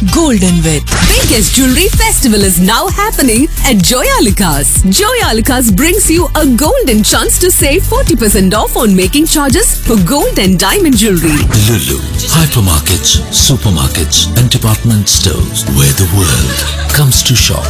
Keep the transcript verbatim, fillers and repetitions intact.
golden width. Biggest jewelry festival is now happening at Joyalukas. Joyalukas brings you a golden chance to save forty percent off on making charges for gold and diamond jewelry. Lulu, hypermarkets, supermarkets and department stores where the world comes to shop.